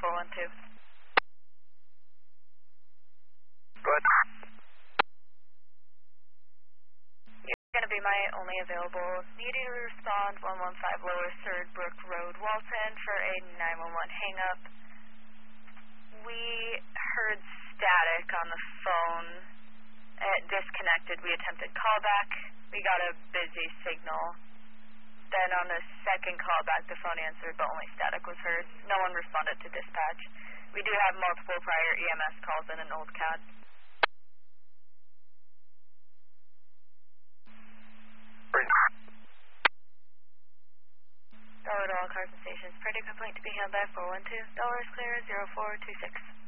412. Go ahead. You're going to be my only available. Need you to respond 115 Lower Third Brook Road, Walton, for a 911 hang-up. We heard static on the phone. It disconnected. We attempted callback. We got a busy signal. Then on the second callback, the phone answered, but only static was heard. No one responded to dispatch. We do have multiple prior EMS calls in an old CAD. Dollar to all cars and stations. Pretty complaint to be handled by 412. Dollars clear 0426.